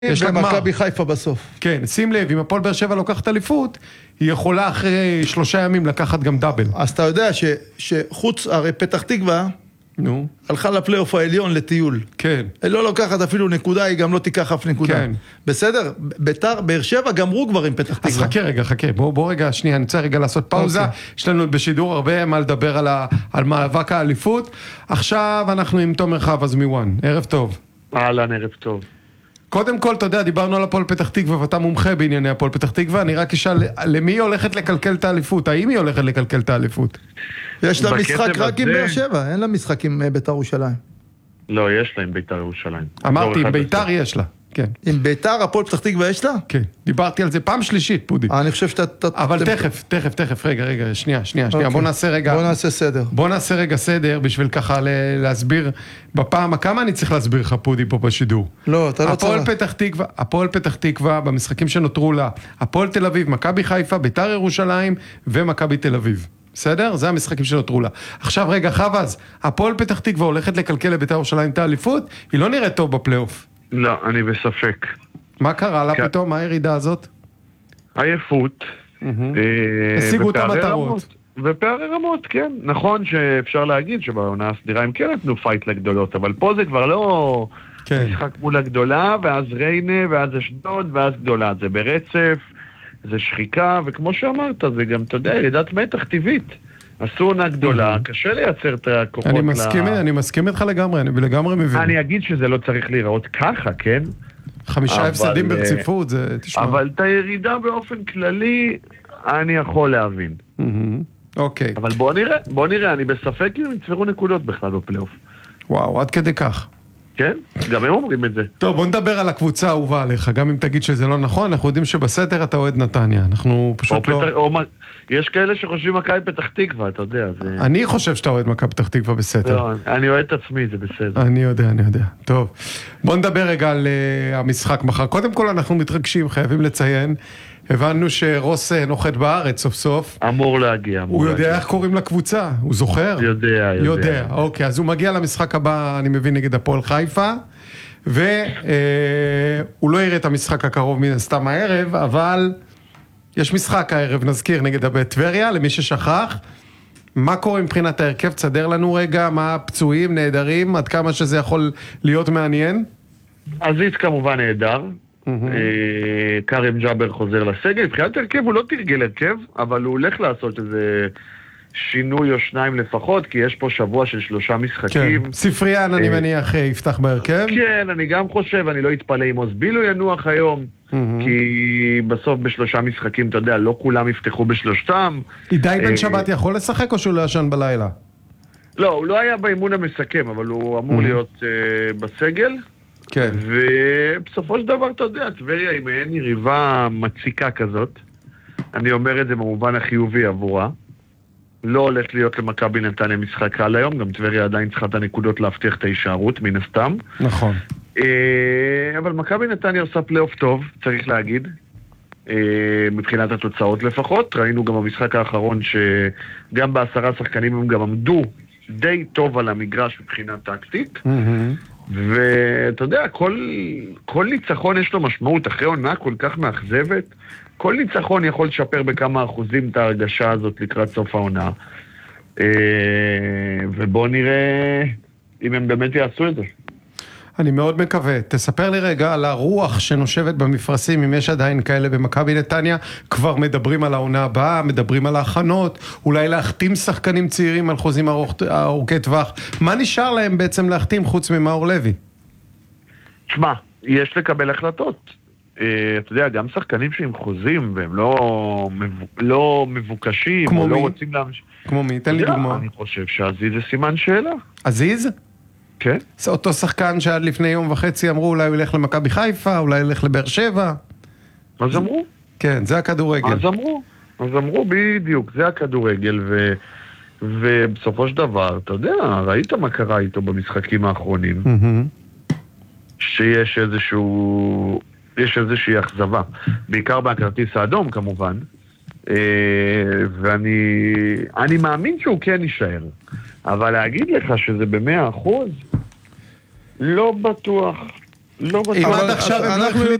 ומכבי חיפה בסוף. כן, שים לב, אם הפועל באר שבע לוקחת אליפות, היא יכולה אחרי 3 ימים לקחת גם דאבל. אז אתה יודע שחוץ, הרי פתח תקווה, נו. הלכה לפלייאוף העליון לטיול. כן. היא לא לוקחת אפילו נקודה, היא גם לא תיקח אף נקודה. כן. בסדר? בית"ר, באר שבע גמרו כבר עם פתח תקווה. אז חכה. בוא רגע, שנייה, אני רוצה רגע לעשות פאוזה. יש לנו בשידור הרבה מה לדבר על מאבק האליפות. עכשיו אנחנו עם תומר חבז מוואן. ערב טוב. אהלן, ערב טוב. קודם כל, אתה יודע, דיברנו על הפועל פתח תקווה, ואתה מומחה בענייני הפועל פתח תקווה, אני רק אשאל, למי היא הולכת לקלקל את האליפות? האם היא הולכת לקלקל את האליפות? יש לה משחק רק עם באר שבע, אין לה משחק עם בית"ר ירושלים. לא, יש לה עם בית"ר ירושלים. אמרתי, עם בית"ר יש לה, כן. עם בית"ר, הפועל פתח תקווה יש לה? כן, דיברתי על זה פעם שלישית, פודי. אני חושב שאתה... אבל תכף, רגע, שנייה, בוא נעשה רגע... בוא נעשה רגע סדר, בשביל ככה להסביר, בפעם, כמה אני צריך להסביר לך, פודי, פה בשידור? לא, אתה לא צריך. הפועל פתח תקווה, במשחקים שנותרו לה, הפועל תל אביב, מכבי חיפה, בית"ר ירושלים ומכבי תל אביב. בסדר? זה המשחקים שנותרו לה. עכשיו רגע, חבז, הפועל פתח תקווה הולכת לקלקל לבית"ר ירושלים את האליפות, היא לא נראית טוב בפלייאוף. לא, אני בספק. מה קרה לה פתאום? מה הירידה הזאת? עייפות. השיגו את המטרות. ופערי רמות, כן. נכון שאפשר להגיד שבעונה הסדירה הם כן נתנו פייט לגדולות, אבל פה זה כבר לא משחק מול הגדולה, ואז ריינה, ואז אשדוד, ואז גדולה. זה ברצף, זה שחיקה, וכמו שאמרת, זה גם, אתה יודע, ירידת מתח טבעית. עשו עונה גדולה, קשה לייצר את הכוחות. אני מסכים איתך לגמרי, אני לגמרי מבין. אני אגיד שזה לא צריך להיראות ככה, כן? 5 הפסדים ברציפות, זה תשמע. אבל את הירידה באופן כללי, אני יכול להבין. אוקיי. אבל בוא נראה, אני בספק אם יצברו נקודות בכלל בפלייאוף. וואו, עד כדי כך. כן, גם הם אומרים את זה. טוב, בוא נדבר על הקבוצה האהובה עליך, גם אם תגיד שזה לא נכון, אנחנו יודעים שבסתר אתה אוהד נתניה, אנחנו פשוט לא... יש כאלה שחושבים מכבי פתח תקווה, אתה יודע. אני חושב שאתה אוהד מכבי פתח תקווה בסתר. לא, אני אוהד את עצמי, זה בסדר. אני יודע. טוב, בוא נדבר רגע על המשחק מחר. קודם כל אנחנו מתרגשים, חייבים לציין. הבנו שרוס נוחת בארץ סוף סוף. אמור להגיע. הוא יודע איך קוראים לקבוצה? הוא זוכר? יודע. אוקיי, אז הוא מגיע למשחק הבא, אני מבין, נגד הפועל חיפה, והוא לא יראה את המשחק הקרוב מן הסתם הערב, אבל יש משחק הערב, נזכיר, נגד הבית טבריה, למי ששכח. מה קורה מבחינת ההרכב? תסדר לנו רגע, מה הפצועים, נהדרים, עד כמה שזה יכול להיות מעניין? עזיז כמובן נהדר. קארם ג'אבר חוזר לסגל, מבחינת הרכב הוא לא תרגל הרכב, אבל הוא הולך לעשות איזה שינוי או 2 לפחות, כי יש פה שבוע של 3 משחקים. כן, ספריאן אני מניח יפתח בהרכב. כן, אני גם חושב, אני לא אתפלא אם אוסבילו ינוח היום, כי בסוף ב3 משחקים, אתה יודע, לא כולם יפתחו בשלושתם. עידי בן שבת יכול לשחק או שהוא לא ישן בלילה? לא, הוא לא היה באימון המסכם, אבל הוא אמור להיות בסגל. כן. ובסופו של דבר, אתה יודע, טבריה היא מעין יריבה מציקה כזאת. אני אומר את זה במובן החיובי עבורה. לא הולך להיות למכבי נתניה משחק קל היום, גם טבריה עדיין צריכה את הנקודות להבטיח את ההישארות, מן הסתם. נכון. אבל מכבי נתניה עושה פלייאוף טוב, צריך להגיד. מבחינת התוצאות לפחות. ראינו גם במשחק האחרון שגם ב10 שחקנים הם גם עמדו די טוב על המגרש מבחינה טקטית. ואתה יודע, כל ניצחון יש לו משמעות, אחרי עונה כל כך מאכזבת, כל ניצחון יכול לשפר בכמה אחוזים את ההרגשה הזאת לקראת סוף העונה. ובוא נראה אם הם באמת יעשו את זה. אני מאוד מקווה. תספר לי רגע על הרוח שנושבת במפרשים, אם יש עדיין כאלה במכבי נתניה, כבר מדברים על העונה הבאה, מדברים על ההכנות, אולי להחתים שחקנים צעירים על חוזים ארוכי טווח. מה נשאר להם בעצם להחתים חוץ ממאור לוי? תשמע, יש לקבל החלטות. אתה יודע, גם שחקנים שהם חוזים והם לא מבוקשים, או לא רוצים להמשיך. כמו מי? תן לי דוגמה. אני חושב שעזיז זה סימן שאלה. עזיז? כן. זה אותו שחקן שעד לפני יום וחצי אמרו אולי הוא ילך למכבי חיפה, אולי ילך לבאר שבע. אז אמרו. כן, זה הכדורגל. אז אמרו בדיוק, זה הכדורגל, ובסופו של דבר, אתה יודע, ראית מה קרה איתו במשחקים האחרונים, שיש איזושהי אכזבה, בעיקר בכרטיס האדום כמובן, ואני מאמין שהוא כן יישאר. אבל להגיד לך שזה ב100%, לא בטוח. לא אם בטוח. עד עכשיו הם לא אנחנו החליטו